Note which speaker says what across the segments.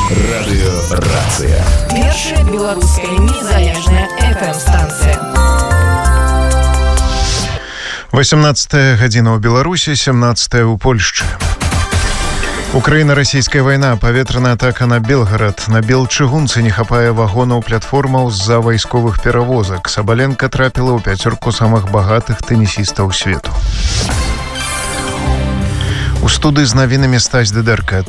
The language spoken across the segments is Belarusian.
Speaker 1: Радыёрацыя.
Speaker 2: Першая беларуская незалежная FM-станцыя.
Speaker 3: 18 гадзіна ў Беларусі, 17 ў Польшчы. Украіна-расійская вайна, паветраная атака на Белгарад. На Белчыгунцы не хапае вагонаў платформаў з-за вайсковых перавозак. Сабаленка трапіла ў пяцёрку самых багатых тэнісістаў свету. У студыі з навінамі Стась Дыдэрка.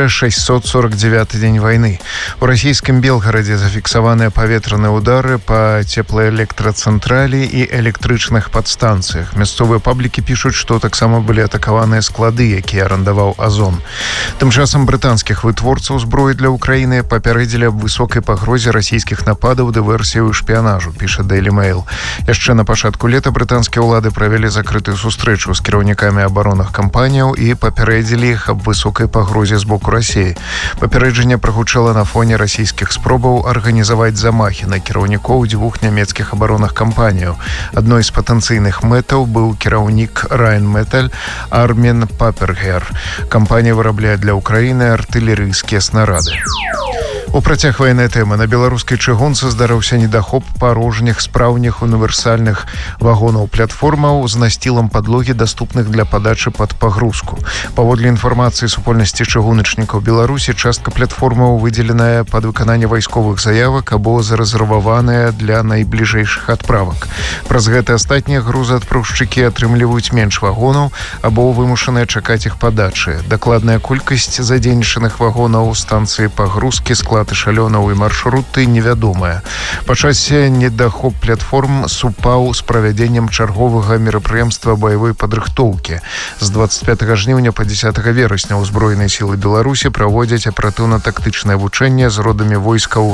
Speaker 3: 1649 дзень вайны. У расійскім Белгарадзе зафіксаваныя паветраныя ўдары па цеплаэлектрацэнтралі і электрычных падстанцыях. Мясцовыя паблікі пішуць, што таксама былі атакаваныя склады, якія арандаваў Азон. Тым часам брытанскіх вытворцаў зброі для Украіны папярэдзілі аб высокай пагрозе расійскіх нападаў, дыверсіяў і шпіянажу, піша Daily Mail. Яшчэ на пачатку лета брытанскія ўлады правялі закрытую сустрэчу з кіраўнікамі абаронных кампаніяў і папярэдзілі іх аб высокай пагрозе з боку Расіі. Папярэджанне прагучала на фоне расійскіх спробаў арганізаваць замахі на кіраўнікоў дзвюх нямецкіх абаронных кампаніяў. Адной з патэнцыйных мэтаў быў кіраўнік Rheinmetall Армін Папергер. Кампанія вырабляе для Украіны артылерыйскія снарады. У працяг ваеннай тэмы на беларускай чыгунцы здарыўся недахоп парожніх спраўніх універсальных вагонаў платформаў з насцілам падлогі, даступных для падачы пад пагрузку. Паводле інфармацыі супольнасці чыгуначнікаў Беларусі, частка платформаў выдзеленая пад выкананне вайсковых заявак або зарэзерваваная для найбліжэйшых адправак. Праз гэта астатнія грузаадпраўшчыкі атрымліваюць менш вагонаў або вымушаныя чакаць іх падачы. Дакладная колькасць задзейнічаных вагонаў станцыі пагрузкі, склад эшалёнаў і маршруты невядомая. Па часе недахоп платформ супаў з правядзеннем чарговага мерапрыемства баявой падрыхтоўкі. З 25 жніўня па 10 верасня ўзброеныя сілы Беларусі праводзяць аператыўна-тактычнае вучэнне з родамі войскаў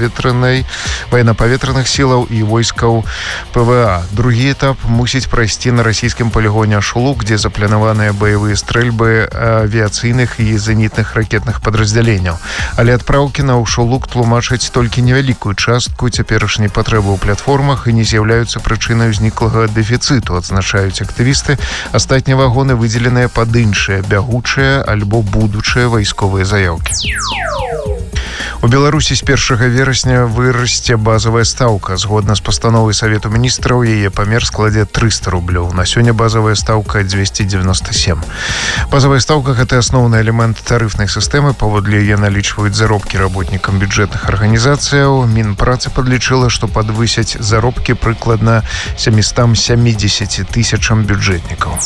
Speaker 3: ваенна-паветраных сілаў і войскаў ПВА. Другі этап мусіць прайсці на расійскім палігоне Ашулук, дзе запланаваныя баявыя стрэльбы авіяцыйных і зенітных ракетных падраздзяленняў. Але адпраўкі на Ашулук тлумачаць толькі невялікую частку цяперашняй патрэбы ў платформах і не з'яўляюцца прычынай узніклага дэфіцыту, адзначаюць актывісты. Астатнія вагоны выдзеленыя пад іншыя бягучыя альбо будучыя вайсковыя заяўкі. У Беларусі з 1 верасня вырасце базавая стаўка. Згодна з пастановай Савету міністраў, яе памер складзе 300 рублёў. На сёння базавая стаўка 297. Базавая стаўка – гэта асноўны элемент тарыфнай сістэмы. Паводле яе налічваюць заробкі работнікам бюджэтных арганізацыяў. Мінпрацы падлічыла, што падвысяць заробкі прыкладна 770 тысячам бюджэтнікаў.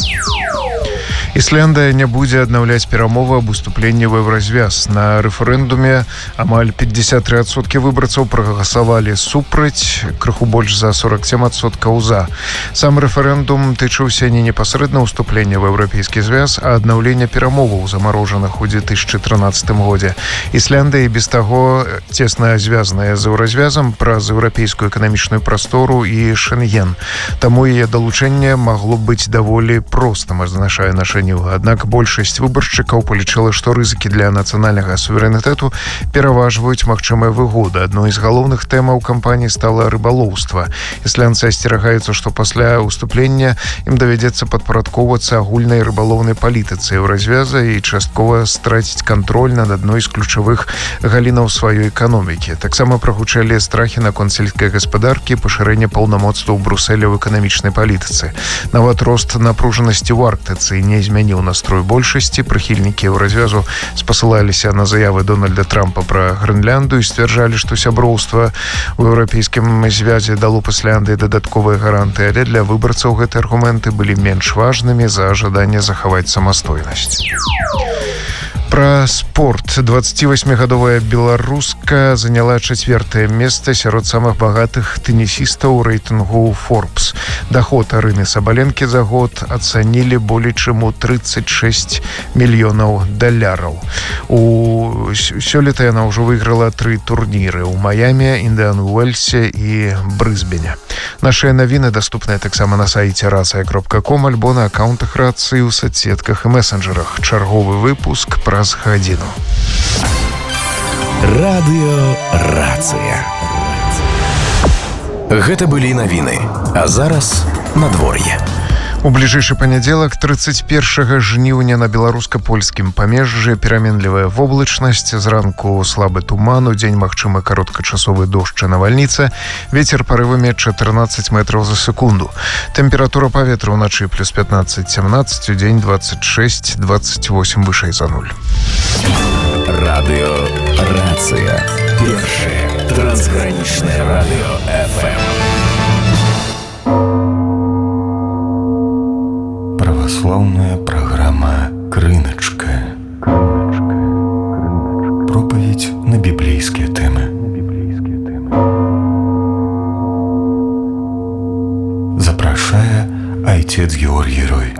Speaker 3: Ісляндыя не будзе аднаўляць перамовы аб уступленні ў еўразвяз. На рэферэндуме амаль 53% выбарцаў прагаласавалі супраць, крыху больш за 47% за. Сам рэферэндум тычыўся не непасрэдна ўступлення ў еўрапейскі звяз, а аднаўлення перамоваў, замарожаных у 2013 годзе. Ісляндыя без таго цесна звязаная з еўразвязам праз еўрапейскую эканамічную прастору і Шэнген. Таму яе далучэнне магло быць даволі простым, азначае наша. Аднак большасць выбаршчыкаў палічыла, што рызыкі для нацыянальнага суверэнітэту пераважваюць магчымыя выгоды. Адной з галоўных тэмаў кампаніі стала рыбалоўства. Ісландцы асцерагаюцца, што пасля ўступлення ім давядзецца падпарадкоўвацца агульнай рыбалоўнай палітыцы еўразвяза і часткова страціць кантроль над адной з ключавых галінаў сваёй эканомікі. Таксама прагучалі страхі наконт сельскай гаспадаркі, пашырэння паўнамоцтваў Брусэля ў эканамічнай палітыцы. Нават рост напружанасці ў Арктыцы не змяніў настрой большасці. Прыхільнікі еўразвязу спасылаліся на заявы Дональда Трампа пра Грэнлянду і сцвярджалі, што сяброўства ў еўрапейскім звязе дало Ісляндыі дадатковыя гарантыі, але для выбарцаў гэтыя аргументы былі менш важнымі за жаданне захаваць самастойнасць. Пра спорт. 28-гадовая беларуска заняла 4-е месца сярод самых багатых тэнісістаў у рэйтынгу Forbes. Даход Арыны Сабаленкі за год ацанілі болей чым у $36 мільёнаў. Сёлета яна ўжо выйграла 3 турніры ў Майамі, Індыан Уэльсе і Брысбене. Нашыя навіны даступныя таксама на сайце racja.com альбо на аккаунтах рацыі ў соцсетках і месенджерах. Чарговы выпуск праз гадзіну.
Speaker 1: Радыёрацыя. Гэта былі навіны. А зараз надвор'е.
Speaker 3: У бліжэйшы панядзелак 31 жніўня на беларуска-польскім памежжы пераменлівая воблачнасць, зранку слабы туман, удзень магчымы кароткачасовы дождж і навальніца, вецер парывамі 14 метраў за секунду. Тэмпература паветра ўначы плюс 15-17, удзень 26-28 вышэй за нуль.
Speaker 1: Радыё «Рацыя». Першае трансгранічнае радыё FM.
Speaker 4: Православная программа «Крыночка». Проповедь на библейские темы. Запрашая отец Георгий Рой.